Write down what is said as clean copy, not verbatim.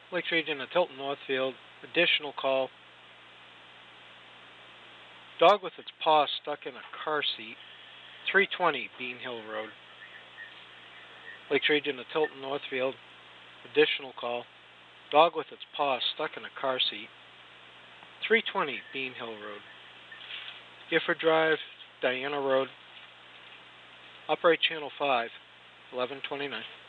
Lakes Region of Tilton Northfield. Additional call. Dog with its paw stuck in a car seat. 320 Bean Hill Road. Lakes Region of Tilton Northfield. Additional call. Dog with its paw stuck in a car seat. 320 Bean Hill Road. Gifford Drive, Diana Road. Operate Channel 5, 1129.